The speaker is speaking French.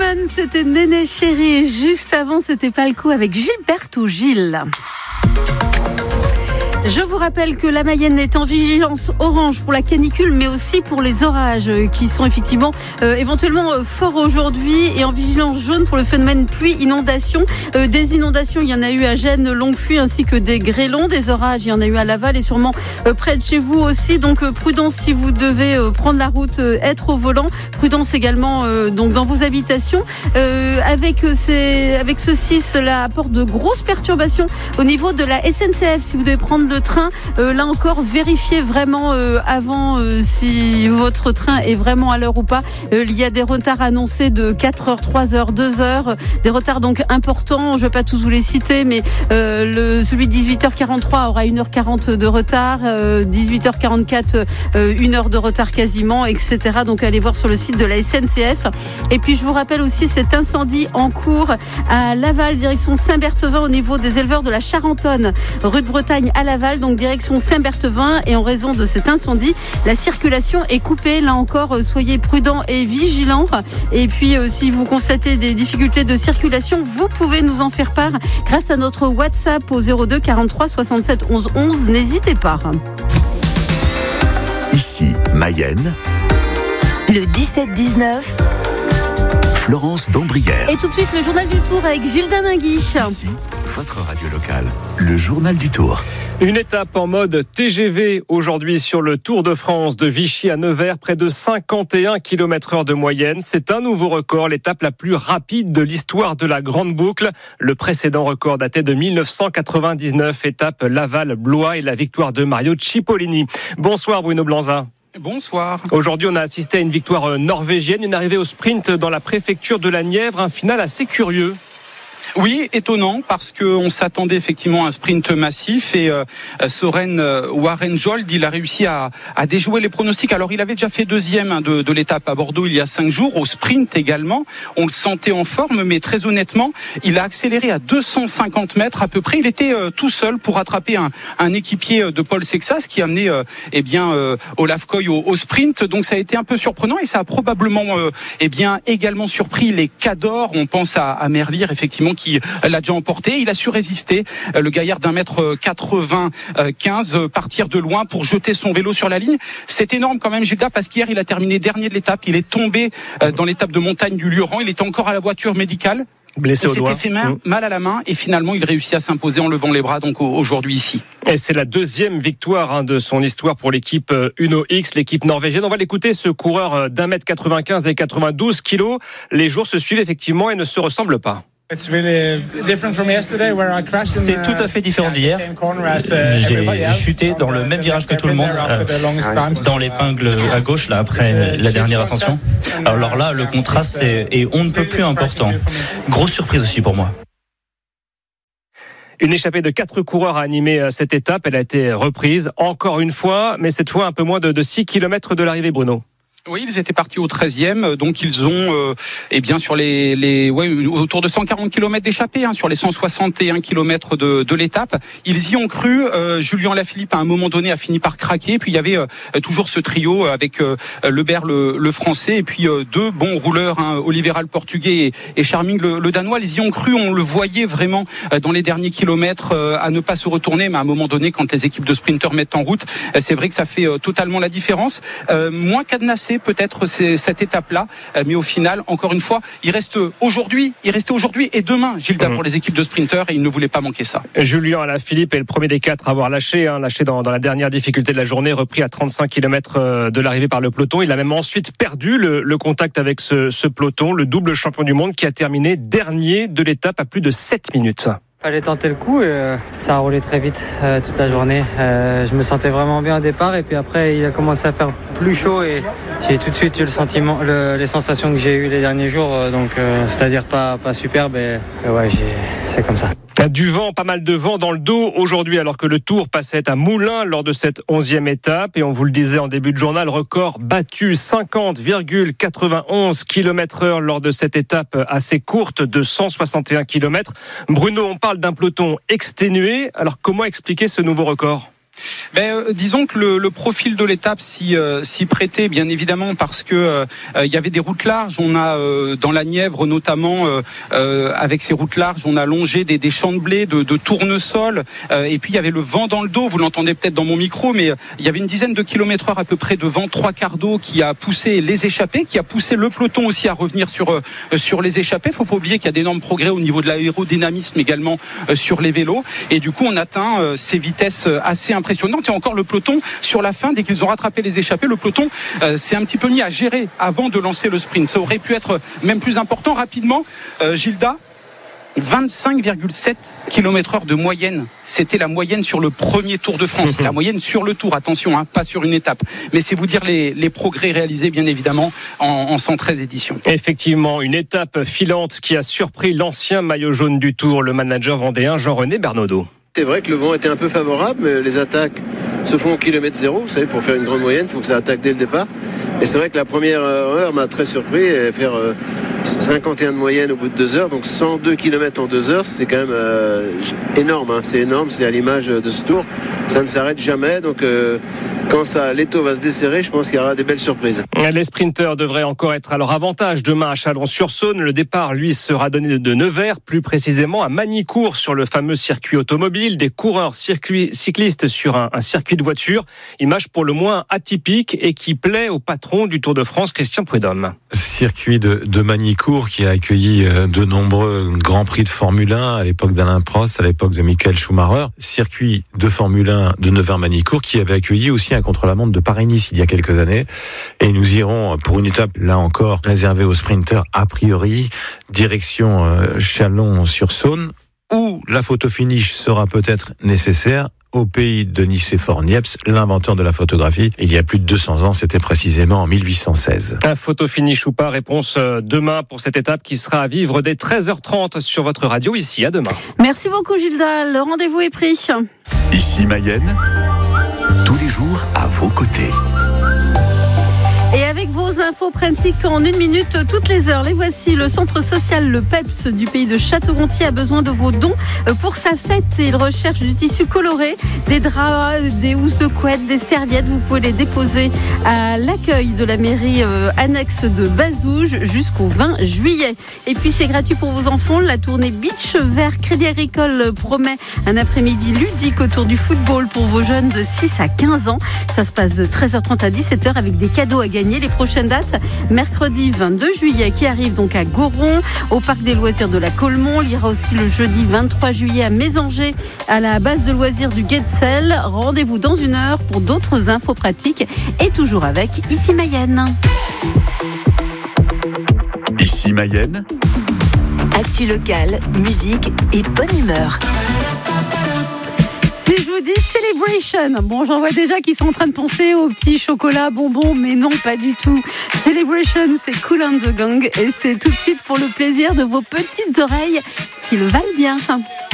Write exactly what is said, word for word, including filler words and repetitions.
Woman, c'était Néné Chérie. Juste avant, c'était Palco avec Gilberto Gil. Je vous rappelle que la Mayenne est en vigilance orange pour la canicule, mais aussi pour les orages qui sont effectivement euh, éventuellement euh, forts aujourd'hui, et en vigilance jaune pour le phénomène pluie-inondation. Euh, des inondations, il y en a eu à Gênes, Longuefuy, ainsi que des grêlons. Des orages, il y en a eu à Laval et sûrement euh, près de chez vous aussi. Donc euh, prudence si vous devez euh, prendre la route, euh, être au volant. Prudence également euh, donc dans vos habitations. Euh, avec, euh, ces, avec ceci, cela apporte de grosses perturbations au niveau de la S N C F. Si vous devez prendre le train, euh, là encore, vérifiez vraiment euh, avant euh, si votre train est vraiment à l'heure ou pas. Euh, il y a des retards annoncés de quatre heures, trois heures, deux heures, des retards donc importants. Je ne vais pas tous vous les citer, mais euh, le, celui de dix-huit heures quarante-trois aura une heure quarante de retard, euh, dix-huit heures quarante-quatre, euh, une heure de retard quasiment, et cetera. Donc allez voir sur le site de la S N C F. Et puis je vous rappelle aussi cet incendie en cours à Laval, direction Saint-Berthevin, au niveau des éleveurs de la Charentonne, rue de Bretagne à Laval. Donc direction Saint-Berthevin, et en raison de cet incendie, la circulation est coupée. Là encore, soyez prudents et vigilants. Et puis euh, si vous constatez des difficultés de circulation, vous pouvez nous en faire part grâce à notre WhatsApp au zéro deux quarante-trois soixante-sept onze onze. N'hésitez pas. Ici Mayenne, le dix-sept dix-neuf, Florence d'Ambrières. Et tout de suite, le journal du Tour avec Gilles Damingui. Ici, votre radio locale, le journal du Tour. Une étape en mode T G V aujourd'hui sur le Tour de France de Vichy à Nevers, près de cinquante et un kilomètres heure de moyenne. C'est un nouveau record, l'étape la plus rapide de l'histoire de la Grande Boucle. Le précédent record datait de dix-neuf cent quatre-vingt-dix-neuf, étape Laval-Blois, et la victoire de Mario Cipollini. Bonsoir Bruno Blanza. Bonsoir. Aujourd'hui, on a assisté à une victoire norvégienne, une arrivée au sprint dans la préfecture de la Nièvre, un final assez curieux. Oui, étonnant, parce qu'on s'attendait effectivement à un sprint massif, et euh, Soren euh, Warenjold, il a réussi à, à déjouer les pronostics. Alors il avait déjà fait deuxième hein, de, de l'étape à Bordeaux il y a cinq jours, au sprint également. On le sentait en forme, mais très honnêtement, il a accéléré à deux cent cinquante mètres à peu près. Il était euh, tout seul pour attraper un, un équipier de Paul Sexas qui a amené euh, eh bien euh, Olaf Koy au, au sprint. Donc ça a été un peu surprenant, et ça a probablement euh, eh bien également surpris les Cadors. On pense à, à Merlier, effectivement, qui l'a déjà emporté. Il a su résister, le gaillard d'un mètre quatre-vingt-quinze, partir de loin pour jeter son vélo sur la ligne. C'est énorme quand même, Gilda, parce qu'hier il a terminé dernier de l'étape. Il est tombé dans l'étape de montagne du Lioran. Il était encore à la voiture médicale. Blessé au doigt. Il s'était fait mal, mal à la main, et finalement il réussit à s'imposer en levant les bras donc aujourd'hui ici. Et c'est la deuxième victoire hein, de son histoire pour l'équipe Uno X, l'équipe norvégienne. On va l'écouter, ce coureur d'un mètre quatre-vingt-quinze et quatre-vingt-douze kilos. Les jours se suivent effectivement et ne se ressemblent pas. C'est tout à fait différent d'hier. J'ai chuté dans le même virage que tout le monde, euh, dans l'épingle à gauche là après la dernière ascension. Alors là, le contraste c'est, et on ne peut plus important. Grosse surprise aussi pour moi. Une échappée de quatre coureurs a animé cette étape. Elle a été reprise encore une fois, mais cette fois un peu moins de, de six kilomètres de l'arrivée, Bruno. Oui, ils étaient partis au treizième, donc ils ont, euh, eh bien, sur les, les, ouais, autour de cent quarante kilomètres d'échappée, hein, sur les cent soixante et un kilomètres de, de l'étape. Ils y ont cru. Euh, Julien Lafilippe, à un moment donné, a fini par craquer. Puis il y avait euh, toujours ce trio avec euh, Lebert, le, le français, et puis euh, deux bons rouleurs, hein, Oliveira le portugais et, et Charming le, le danois. Ils y ont cru. On le voyait vraiment euh, dans les derniers kilomètres euh, à ne pas se retourner. Mais à un moment donné, quand les équipes de sprinteurs mettent en route, euh, c'est vrai que ça fait euh, totalement la différence. Euh, moins cadenassé peut-être c'est cette étape-là, mais au final, encore une fois, il reste aujourd'hui, il restait aujourd'hui et demain, Gilda, mmh. pour les équipes de sprinteurs, et il ne voulait pas manquer ça. Julien Alaphilippe est le premier des quatre à avoir lâché, hein, lâché dans, dans la dernière difficulté de la journée, repris à trente-cinq kilomètres de l'arrivée par le peloton. Il a même ensuite perdu le, le contact avec ce, ce peloton, le double champion du monde qui a terminé dernier de l'étape à plus de sept minutes. Fallait tenter le coup, et euh, ça a roulé très vite euh, toute la journée. Euh, je me sentais vraiment bien au départ, et puis après il a commencé à faire plus chaud, et j'ai tout de suite eu le sentiment, le, les sensations que j'ai eues les derniers jours, euh, donc euh, c'est-à-dire pas pas superbe, et, et ouais, j'ai, c'est comme ça. Du vent, pas mal de vent dans le dos aujourd'hui, alors que le Tour passait à Moulins lors de cette onzième étape. Et on vous le disait en début de journal, record battu, cinquante virgule quatre-vingt-onze kilomètres heure lors de cette étape assez courte de cent soixante et un kilomètres. Bruno, on parle d'un peloton exténué. Alors comment expliquer ce nouveau record ? Ben, euh, disons que le, le profil de l'étape s'y, euh, s'y prêtait, bien évidemment, parce que euh, il y avait des routes larges. On a euh, dans la Nièvre notamment, euh, euh, avec ces routes larges, on a longé des, des champs de blé, de, de tournesol, euh, et puis il y avait le vent dans le dos. Vous l'entendez peut-être dans mon micro, mais euh, il y avait une dizaine de kilomètres heure à peu près de vent, trois quarts d'eau, qui a poussé les échappés, qui a poussé le peloton aussi à revenir sur euh, sur les échappés. Faut pas oublier qu'il y a d'énormes progrès au niveau de l'aérodynamisme également euh, sur les vélos, et du coup on atteint euh, ces vitesses assez impressionnantes. Et encore le peloton sur la fin, dès qu'ils ont rattrapé les échappés, le peloton euh, s'est un petit peu mis à gérer avant de lancer le sprint. Ça aurait pu être même plus important. Rapidement, euh, Gilda, vingt-cinq virgule sept kilomètres heure de moyenne. C'était la moyenne sur le premier Tour de France. La moyenne sur le Tour, attention, hein, pas sur une étape. Mais c'est vous dire les, les progrès réalisés, bien évidemment, en, en cent treize éditions. Effectivement, une étape filante qui a surpris l'ancien maillot jaune du Tour, le manager vendéen Jean-René Bernaudot. C'est vrai que le vent était un peu favorable, mais les attaques se font au kilomètre zéro. Vous savez, pour faire une grande moyenne, il faut que ça attaque dès le départ. Et c'est vrai que la première heure m'a très surpris. Et faire euh, cinquante et un de moyenne au bout de deux heures, donc cent deux kilomètres en deux heures, c'est quand même euh, énorme. Hein. C'est énorme, c'est à l'image de ce tour. Ça ne s'arrête jamais. Donc euh, quand ça, l'étau va se desserrer, je pense qu'il y aura des belles surprises. Les sprinteurs devraient encore être à leur avantage demain à Chalon-sur-Saône. Le départ, lui, sera donné de Nevers, plus précisément à Magny-Cours, sur le fameux circuit automobile. Des coureurs circuit, cyclistes sur un, un circuit de voiture. Image pour le moins atypique et qui plaît au patron du Tour de France, Christian Prudhomme. Circuit de, de Magny-Cours qui a accueilli de nombreux grands prix de Formule un à l'époque d'Alain Prost, à l'époque de Michael Schumacher. Circuit de Formule un de Nevers-Magny-Cours qui avait accueilli aussi un contre-la-montre de Paris-Nice il y a quelques années. Et nous irons pour une étape, là encore, réservée aux sprinteurs a priori, direction euh, Chalon-sur-Saône, où la photo finish sera peut-être nécessaire au pays de Nicéphore Niepce, l'inventeur de la photographie. Il y a plus de deux cents ans, c'était précisément en mille huit cent seize. Un photo finish ou pas, réponse demain pour cette étape qui sera à vivre dès treize heures trente sur votre radio ici. À demain. Merci beaucoup Gilda, le rendez-vous est pris. Ici Mayenne, tous les jours à vos côtés. Et avec vos infos pratiques en une minute, toutes les heures, les voici. Le centre social Le Peps du pays de Château-Gontier a besoin de vos dons pour sa fête. Il recherche du tissu coloré, des draps, des housses de couette, des serviettes. Vous pouvez les déposer à l'accueil de la mairie euh, annexe de Bazouges jusqu'au vingt juillet. Et puis c'est gratuit pour vos enfants. La tournée Beach vers Crédit Agricole promet un après-midi ludique autour du football pour vos jeunes de six à quinze ans. Ça se passe de treize heures trente à dix-sept heures avec des cadeaux à gagner. Les prochaines dates, mercredi vingt-deux juillet qui arrive donc à Goron, au parc des loisirs de la Colmont. Il y aura aussi le jeudi vingt-trois juillet à Mésanger, à la base de loisirs du Guetzel. Rendez-vous dans une heure pour d'autres infos pratiques et toujours avec Ici Mayenne. Ici Mayenne. Actu locale, musique et bonne humeur. Si je vous dis Celebration, bon, j'en vois déjà qui sont en train de penser aux petits chocolats bonbons, mais non, pas du tout. Celebration, c'est Kool and the Gang et c'est tout de suite pour le plaisir de vos petites oreilles qui le valent bien.